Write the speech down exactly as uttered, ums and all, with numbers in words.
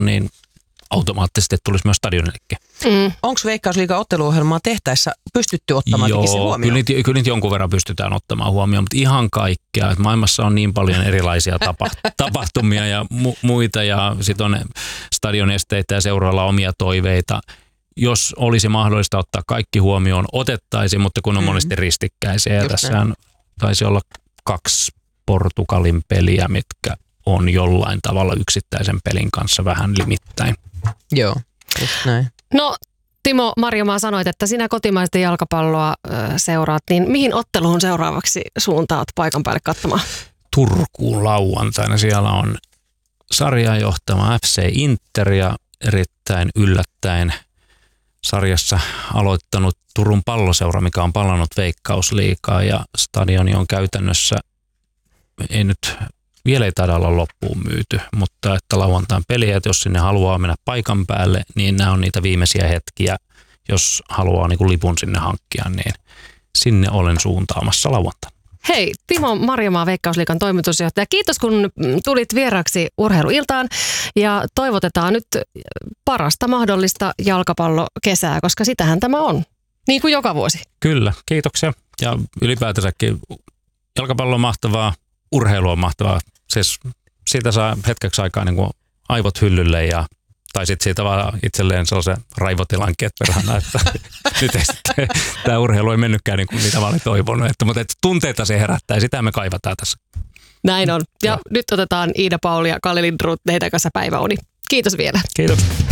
niin automaattisesti tulisi myös stadionillekin. Mm. Onko Veikkausliigan otteluohjelmaa tehtäessä pystytty ottamaan Joo, se huomioon? Kyllä niitä, kyllä niitä jonkun verran pystytään ottamaan huomioon, mutta ihan kaikkea. Että maailmassa on niin paljon erilaisia tapa, tapahtumia ja mu, muita ja sitten on stadionesteitä ja seuraalla omia toiveita. Jos olisi mahdollista ottaa kaikki huomioon, otettaisiin, mutta kun on mm. monesti ristikkäisiä. Ja tässähän taisi olla kaksi Portugalin peliä, mitkä on jollain tavalla yksittäisen pelin kanssa vähän limittäin. Joo, just näin. No Timo Marjomaa, sanoit, että sinä kotimaista jalkapalloa äh, seuraat, niin mihin otteluun seuraavaksi suuntaat paikan päälle katsomaan? Turkuun lauantaina. Siellä on sarjaa johtama F C Inter ja erittäin yllättäen sarjassa aloittanut Turun Palloseura, mikä on palannut Veikkausliigaa ja stadioni on käytännössä, ei nyt vielä ei taida olla loppuun myyty, mutta että lauantain peliä, että jos sinne haluaa mennä paikan päälle, niin nämä on niitä viimeisiä hetkiä, jos haluaa niin kuin lipun sinne hankkia, niin sinne olen suuntaamassa lauantaina. Hei, Timo Marjomaa, Veikkausliigan toimitusjohtaja. Kiitos, kun tulit vieraksi Urheiluiltaan ja toivotetaan nyt parasta mahdollista jalkapallokesää, koska sitähän tämä on, niin kuin joka vuosi. Kyllä, kiitoksia. Ja ylipäätänsäkin jalkapallo on mahtavaa, urheilu on mahtavaa. Siis siitä saa hetkeksi aikaa niin kuin aivot hyllylle ja tai sitten siitä vaan itselleen sellaisen raivotilankin, että perhana, että nyt ei sitten, tämä urheilu ei mennytkään niin kuin mitä mä olin toivonut. Että, mutta että tunteita se herättää ja sitä me kaivataan tässä. Näin on. Ja, ja. Nyt otetaan Iida Pauli ja Kalle Lindroth teidän kanssa päiväuni. Kiitos vielä. Kiitos.